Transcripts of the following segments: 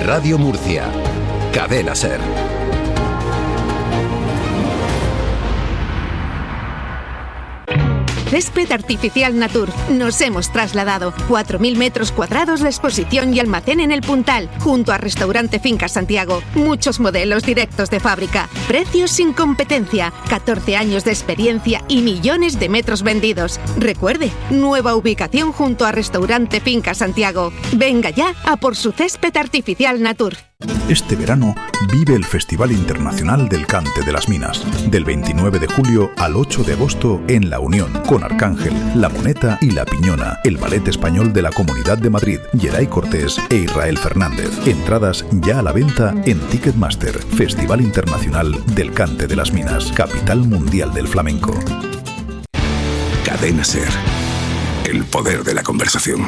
Radio Murcia. Cadena SER. Césped Artificial Natur. Nos hemos trasladado. 4.000 metros cuadrados de exposición y almacén en el Puntal, junto a Restaurante Finca Santiago. Muchos modelos directos de fábrica. Precios sin competencia. 14 años de experiencia y millones de metros vendidos. Recuerde, nueva ubicación junto a Restaurante Finca Santiago. Venga ya a por su Césped Artificial Natur. Este verano vive el Festival Internacional del Cante de las Minas, del 29 de julio al 8 de agosto en La Unión, con Arcángel, La Moneta y La Piñona, el ballet español de la Comunidad de Madrid, Geray Cortés e Israel Fernández. Entradas ya a la venta en Ticketmaster. Festival Internacional del Cante de las Minas, capital mundial del flamenco. Cadena SER. El poder de la conversación.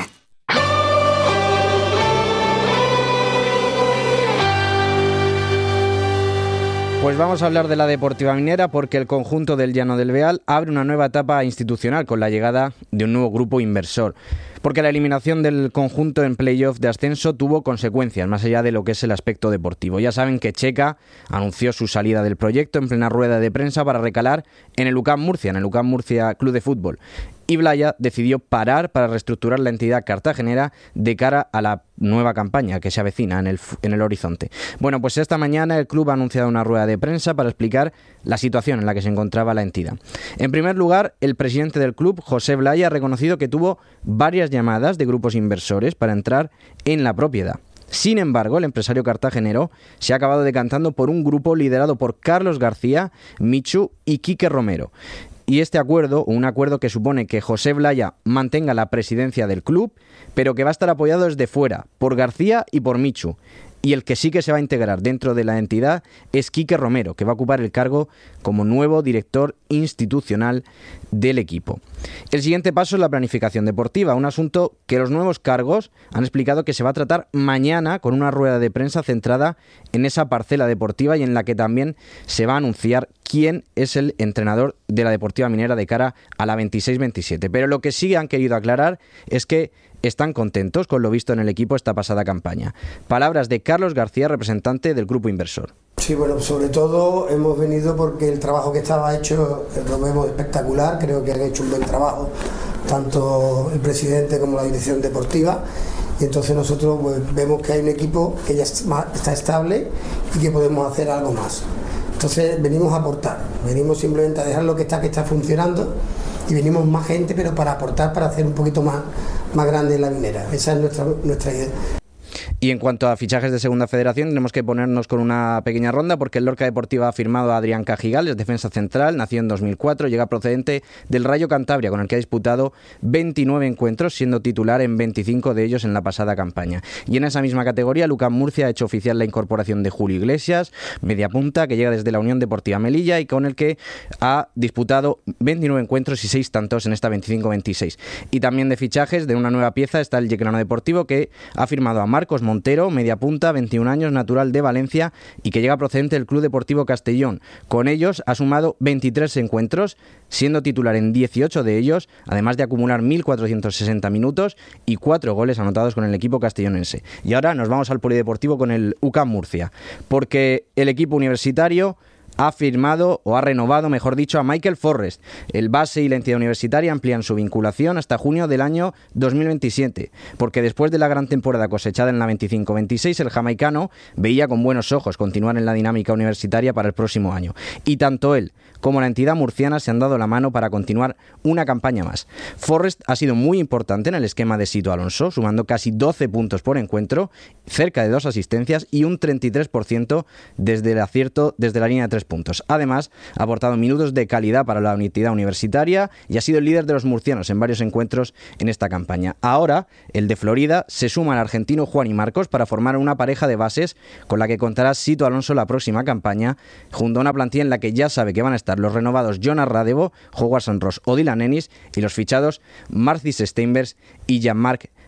Pues vamos a hablar de la Deportiva Minera porque el conjunto del Llano del Beal abre una nueva etapa institucional con la llegada de un nuevo grupo inversor. Porque la eliminación del conjunto en playoff de ascenso tuvo consecuencias, más allá de lo que es el aspecto deportivo. Ya saben que Checa anunció su salida del proyecto en plena rueda de prensa para recalar en el UCAM Murcia, Club de Fútbol. Y Blaya decidió parar para reestructurar la entidad cartagenera de cara a la nueva campaña que se avecina en el horizonte. Bueno, pues esta mañana el club ha anunciado una rueda de prensa para explicar la situación en la que se encontraba la entidad. En primer lugar, el presidente del club, José Blaya, ha reconocido que tuvo varias llamadas de grupos inversores para entrar en la propiedad. Sin embargo, el empresario cartagenero se ha acabado decantando por un grupo liderado por Carlos García, Michu y Quique Romero. Y este acuerdo, un acuerdo que supone que José Blaya mantenga la presidencia del club, pero que va a estar apoyado desde fuera, por García y por Michu. Y el que sí que se va a integrar dentro de la entidad es Quique Romero, que va a ocupar el cargo como nuevo director institucional del equipo. El siguiente paso es la planificación deportiva, un asunto que los nuevos cargos han explicado que se va a tratar mañana con una rueda de prensa centrada en esa parcela deportiva y en la que también se va a anunciar quién es el entrenador de la Deportiva Minera de cara a la 26-27. Pero lo que sí han querido aclarar es que están contentos con lo visto en el equipo esta pasada campaña. Palabras de Carlos García, representante del grupo inversor. Sí, bueno, sobre todo hemos venido porque el trabajo que estaba hecho lo vemos espectacular, creo que han hecho un buen trabajo, tanto el presidente como la dirección deportiva, y entonces nosotros pues, vemos que hay un equipo que ya está estable y que podemos hacer algo más. Entonces venimos a aportar, venimos simplemente a dejar lo que está funcionando y venimos más gente, pero para aportar, para hacer un poquito más grande la minera. Esa es nuestra idea. Y en cuanto a fichajes de Segunda Federación, tenemos que ponernos con una pequeña ronda porque el Lorca Deportiva ha firmado a Adrián Cajigales, defensa central, nació en 2004, llega procedente del Rayo Cantabria, con el que ha disputado 29 encuentros, siendo titular en 25 de ellos en la pasada campaña. Y en esa misma categoría, UCAM Murcia ha hecho oficial la incorporación de Julio Iglesias, media punta, que llega desde la Unión Deportiva Melilla y con el que ha disputado 29 encuentros y 6 tantos en esta 25-26. Y también de fichajes de una nueva pieza está el Yeclano Deportivo, que ha firmado a Marcos Montero, media punta, 21 años, natural de Valencia y que llega procedente del Club Deportivo Castellón. Con ellos ha sumado 23 encuentros, siendo titular en 18 de ellos, además de acumular 1.460 minutos y 4 goles anotados con el equipo castellonense. Y ahora nos vamos al polideportivo con el UCAM Murcia, porque el equipo universitario ha firmado, o ha renovado, mejor dicho, a Michael Forrest. El base y la entidad universitaria amplían su vinculación hasta junio del año 2027, porque después de la gran temporada cosechada en la 25-26, el jamaicano veía con buenos ojos continuar en la dinámica universitaria para el próximo año. Y tanto él como la entidad murciana se han dado la mano para continuar una campaña más. Forrest ha sido muy importante en el esquema de Sito Alonso, sumando casi 12 puntos por encuentro, cerca de 2 asistencias y un 33% desde el acierto desde la línea de 3 puntos. Además, ha aportado minutos de calidad para la entidad universitaria y ha sido el líder de los murcianos en varios encuentros en esta campaña. Ahora, el de Florida se suma al argentino Juan y Marcos para formar una pareja de bases con la que contará Sito Alonso la próxima campaña, junto a una plantilla en la que ya sabe que van a estar los renovados Jonas Radevo, Howard Ross o Dylan Ennis y los fichados Marcis Steinbergs y Jean-Marc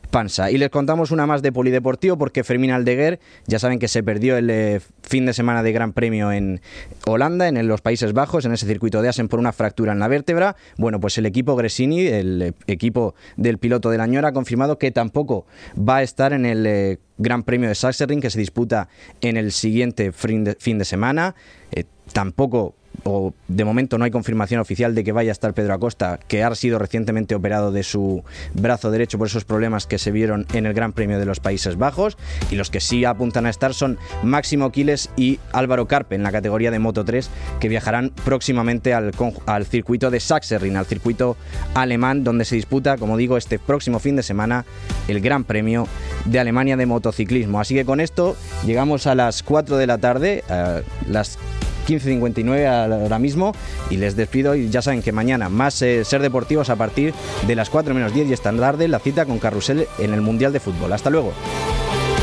Pansa. Y les contamos una más de polideportivo porque Fermín Aldeguer, ya saben que se perdió el fin de semana de Gran Premio en Holanda, en los Países Bajos, en ese circuito de Assen por una fractura en la vértebra. Bueno, pues el equipo Gresini, el equipo del piloto de la Ñora, ha confirmado que tampoco va a estar en el Gran Premio de Sachsenring, que se disputa en el siguiente fin de semana. Tampoco, o de momento no hay confirmación oficial de que vaya a estar Pedro Acosta, que ha sido recientemente operado de su brazo derecho por esos problemas que se vieron en el Gran Premio de los Países Bajos, y los que sí apuntan a estar son Máximo Quiles y Álvaro Carpe en la categoría de Moto 3, que viajarán próximamente al circuito de Sachsenring, al circuito alemán, donde se disputa, como digo, este próximo fin de semana el Gran Premio de Alemania de motociclismo. Así que con esto llegamos a las 4 de la tarde, las 15:59 ahora mismo, y les despido. Y ya saben que mañana más Ser Deportivos a partir de las 4 menos 10 y esta tarde la cita con Carrusel en el Mundial de Fútbol. Hasta luego.